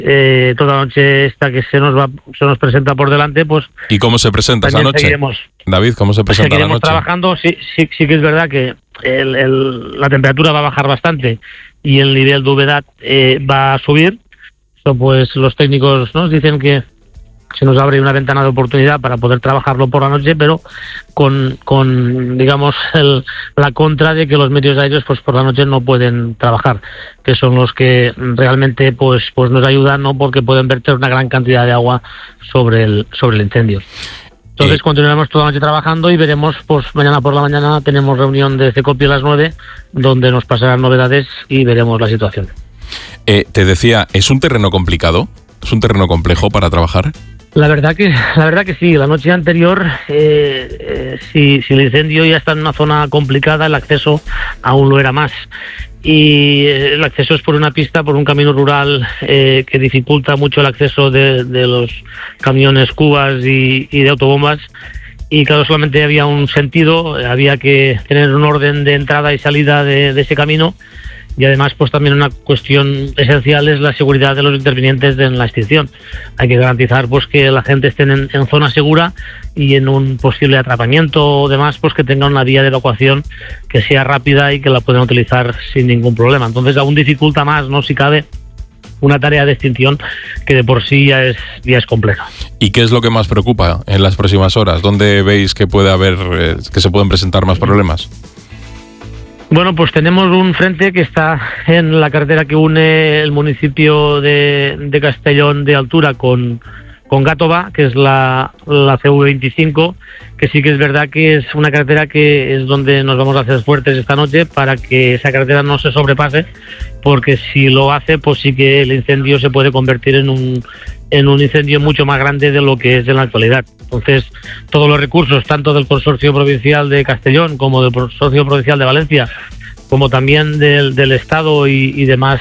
toda la noche esta que se nos presenta por delante, pues... ¿Y cómo se presenta esa noche? Seguiremos, David, ¿cómo se presenta la noche? Trabajando, sí que es verdad que la temperatura va a bajar bastante y el nivel de humedad va a subir. Eso, pues los técnicos nos dicen que se nos abre una ventana de oportunidad para poder trabajarlo por la noche, pero con digamos, la contra de que los medios aéreos pues por la noche no pueden trabajar, que son los que realmente pues nos ayudan, ¿no? Porque pueden verter una gran cantidad de agua sobre el incendio. Entonces continuaremos toda la noche trabajando y veremos, pues mañana por la mañana tenemos reunión de CECOPI a las 9, donde nos pasarán novedades y veremos la situación. Te decía, ¿es un terreno complicado? ¿Es un terreno complejo para trabajar? La verdad que sí. La noche anterior, si el incendio ya está en una zona complicada, el acceso aún lo era más. Y el acceso es por una pista, por un camino rural que dificulta mucho el acceso de los camiones cubas y de autobombas. Y claro, solamente había un sentido, había que tener un orden de entrada y salida de ese camino. Y además, pues también una cuestión esencial es la seguridad de los intervinientes en la extinción. Hay que garantizar pues que la gente esté en zona segura y en un posible atrapamiento o demás, pues que tenga una vía de evacuación que sea rápida y que la puedan utilizar sin ningún problema. Entonces aún dificulta más, ¿no?, si cabe, una tarea de extinción que de por sí ya es compleja. ¿Y qué es lo que más preocupa en las próximas horas? ¿Dónde veis que puede haber, que se pueden presentar más problemas? Bueno, pues tenemos un frente que está en la carretera que une el municipio de Castellón de Altura con Gàtova, que es la CV25, que sí que es verdad que es una carretera que es donde nos vamos a hacer fuertes esta noche para que esa carretera no se sobrepase, porque si lo hace, pues sí que el incendio se puede convertir en un incendio mucho más grande de lo que es en la actualidad. Entonces, todos los recursos, tanto del Consorcio Provincial de Castellón como del Consorcio Provincial de Valencia, como también del Estado y demás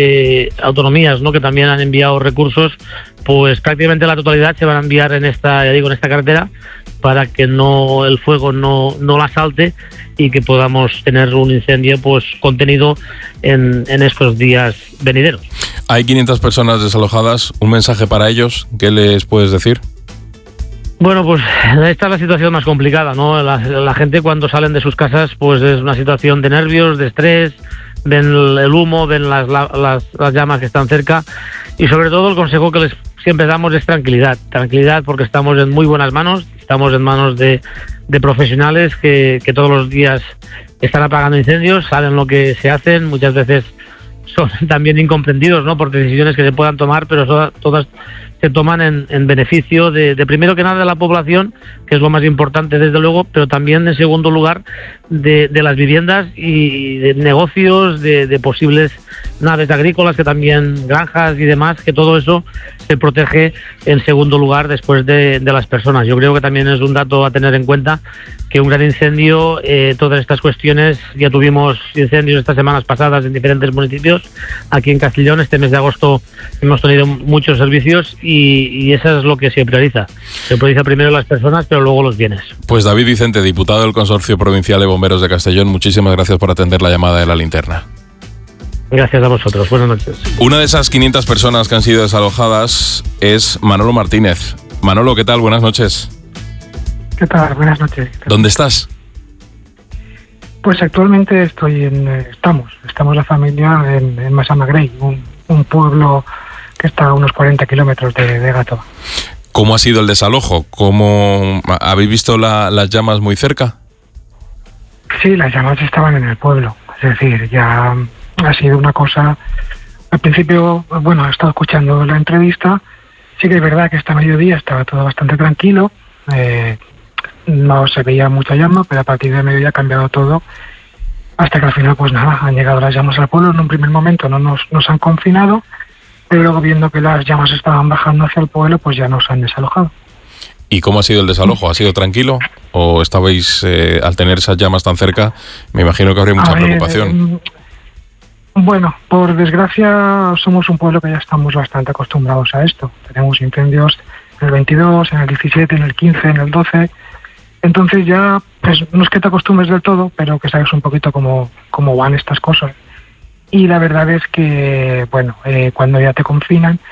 autonomías, ¿no?, que también han enviado recursos, pues prácticamente la totalidad se van a enviar en esta carretera para que el fuego no la salte y que podamos tener un incendio pues contenido en estos días venideros. Hay 500 personas desalojadas. ¿Un mensaje para ellos? ¿Qué les puedes decir? Bueno, pues esta es la situación más complicada, ¿no? La gente cuando salen de sus casas pues es una situación de nervios, de estrés, ven el humo, ven las llamas que están cerca y sobre todo el consejo que les siempre damos es tranquilidad porque estamos en muy buenas manos, estamos en manos de profesionales que todos los días están apagando incendios, saben lo que se hacen, muchas veces son también incomprendidos, ¿no?, por decisiones que se puedan tomar, pero todas se toman en beneficio de primero que nada de la población, que es lo más importante desde luego, pero también en segundo lugar de las viviendas y de negocios, de posibles naves agrícolas, que también granjas y demás, que todo eso se protege en segundo lugar después de las personas. Yo creo que también es un dato a tener en cuenta que un gran incendio, todas estas cuestiones, ya tuvimos incendios estas semanas pasadas en diferentes municipios. Aquí en Castellón este mes de agosto hemos tenido muchos servicios y eso es lo que se prioriza. Se prioriza primero las personas, pero luego los bienes. Pues David Vicente, diputado del Consorcio Provincial de Bomberos de Castellón, muchísimas gracias por atender la llamada de La Linterna. Gracias a vosotros. Buenas noches. Una de esas 500 personas que han sido desalojadas es Manolo Martínez. Manolo, ¿qué tal? Buenas noches. ¿Qué tal? Buenas noches. ¿Dónde estás? Pues actualmente estamos la familia en Massamagrell, un pueblo que está a unos 40 kilómetros de Gàtova. ¿Cómo ha sido el desalojo? ¿Habéis visto las llamas muy cerca? Sí, las llamas estaban en el pueblo. Es decir, ya ha sido una cosa... Al principio, bueno, he estado escuchando la entrevista. Sí que es verdad que hasta mediodía estaba todo bastante tranquilo. No se veía mucha llama, pero a partir de mediodía ha cambiado todo. Hasta que al final, pues nada, han llegado las llamas al pueblo. En un primer momento no nos han confinado, pero luego viendo que las llamas estaban bajando hacia el pueblo, pues ya nos han desalojado. ¿Y cómo ha sido el desalojo? ¿Ha sido tranquilo? ¿O estabais, al tener esas llamas tan cerca, me imagino que habría mucha preocupación? Bueno, por desgracia somos un pueblo que ya estamos bastante acostumbrados a esto. Tenemos incendios en el 22, en el 17, en el 15, en el 12. Entonces ya, pues no es que te acostumbres del todo, pero que sabes un poquito cómo van estas cosas. Y la verdad es que, bueno, cuando ya te confinan,